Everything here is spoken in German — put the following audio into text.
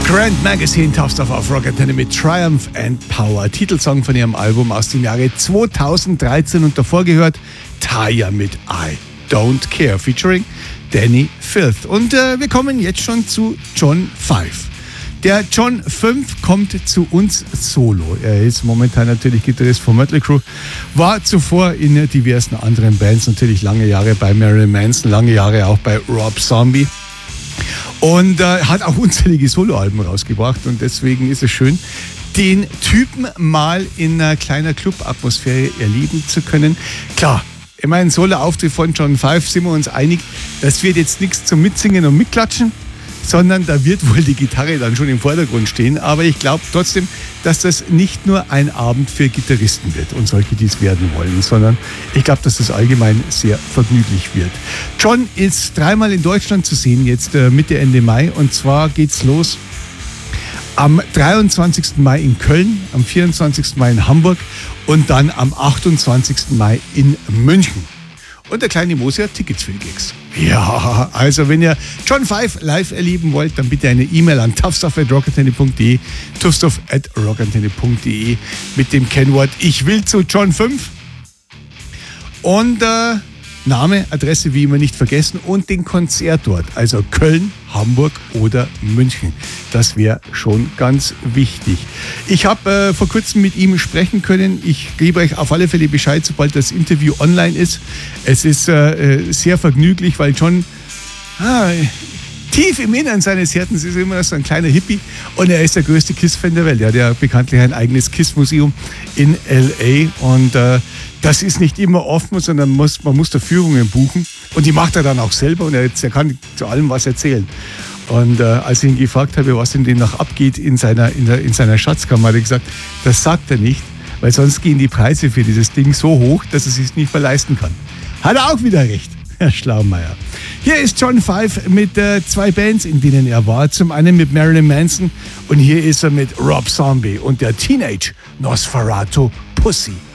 Grand Magazine Tough Stuff auf Rock Antenne mit Triumph and Power. Titelsong von ihrem Album aus dem Jahre 2013 und davor gehört Taya mit I Don't Care featuring Danny Filth. Und wir kommen jetzt schon zu John 5. Der John 5 kommt zu uns solo. Er ist momentan natürlich Gitarrist von Mötley Crüe, war zuvor in diversen anderen Bands, natürlich lange Jahre bei Marilyn Manson, lange Jahre auch bei Rob Zombie. Und hat auch unzählige Soloalben rausgebracht und deswegen ist es schön, den Typen mal in einer kleiner Club-Atmosphäre erleben zu können. Klar, ich meine, Solo-Auftritt von John 5 sind wir uns einig, das wird jetzt nichts zum Mitsingen und Mitklatschen, sondern da wird wohl die Gitarre dann schon im Vordergrund stehen. Aber ich glaube trotzdem, dass das nicht nur ein Abend für Gitarristen wird und solche, die es werden wollen, sondern ich glaube, dass das allgemein sehr vergnüglich wird. John ist dreimal in Deutschland zu sehen, jetzt Mitte, Ende Mai. Und zwar geht's los am 23. Mai in Köln, am 24. Mai in Hamburg und dann am 28. Mai in München. Und der kleine Mosi hat Tickets für die Gigs. Ja, also wenn ihr John 5 live erleben wollt, dann bitte eine E-Mail an toughstuff@rockantenne.de, toughstuff@rockantenne.de mit dem Kennwort Ich will zu John 5. Und Name, Adresse wie immer nicht vergessen und den Konzertort, also Köln, Hamburg oder München. Das wäre schon ganz wichtig. Ich habe vor kurzem mit ihm sprechen können. Ich gebe euch auf alle Fälle Bescheid, sobald das Interview online ist. Es ist sehr vergnüglich, weil John tief im Innern seines Herzens ist immer so ein kleiner Hippie und er ist der größte Kiss-Fan der Welt. Er hat ja bekanntlich ein eigenes Kiss-Museum in L.A. und das ist nicht immer offen, sondern man muss da Führungen buchen und die macht er dann auch selber und er kann zu allem was erzählen. Und als ich ihn gefragt habe, was denn noch abgeht in seiner Schatzkammer, hat er gesagt, das sagt er nicht, weil sonst gehen die Preise für dieses Ding so hoch, dass er es sich nicht mehr leisten kann. Hat er auch wieder recht, Herr Schlaumeier. Hier ist John 5 mit zwei Bands, in denen er war. Zum einen mit Marilyn Manson und hier ist er mit Rob Zombie und der Teenage Nosferatu Pussy.